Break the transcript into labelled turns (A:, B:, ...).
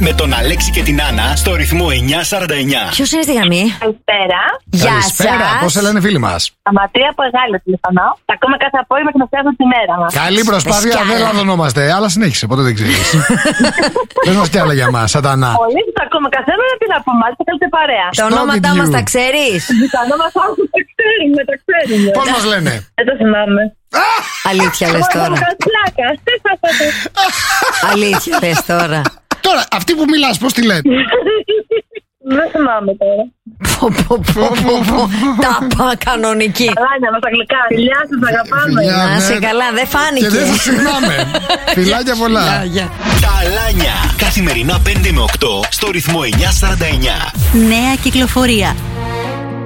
A: με τον Αλέξη και την Άννα στο ρυθμό 949.
B: Ποιος είναι στη γραμμή?
C: Καλησπέρα.
B: Γεια
D: Καλησπέρα.
B: σας.
D: Πώς σε λένε φίλοι μας?
C: Αματία από Εγάλιο τηλεφωνώ. Τα ακούμε κάθε απόγευμα και να φτιάχνω τη μέρα μας.
D: Καλή προσπάθεια,
B: Πες κι
D: δεν
B: άλλα.
D: λαδωνόμαστε. Αλλά συνέχισε, ποτέ δεν ξέρεις. Πες μας κι άλλα για μας, σατανά.
C: Πολύ τα ακούμε κάθε μέρα, τι να πούμε, μάλιστα θέλετε παρέα.
B: Τα ονόματά
D: with
B: μας
D: you.
B: τα ξέρεις?
C: Τα ονόματα μου τα ξέρουμε.
D: Πώς μας λένε?
C: Δεν το θυμάμαι.
B: Αλήθεια λες τώρα?
C: Πλάκα.
B: Αλήθεια λες τώρα?
D: Τώρα, αυτή που μιλάς, πώς τη λένε?
C: Δεν θυμάμαι τώρα.
B: Τάπα κανονική.
C: Καλά είναι μας αγγλικά. Φιλιά σας, αγαπάμε.
D: Φιλιά.
B: Να
D: ναι.
B: σε καλά, δεν
D: Και
B: φάνηκε.
D: δεν σας ξεχνάμε. Φιλάκια πολλά.
A: Τα Αλάνια. Καθημερινά 5 με 8 στο ρυθμό 949.
E: Νέα κυκλοφορία.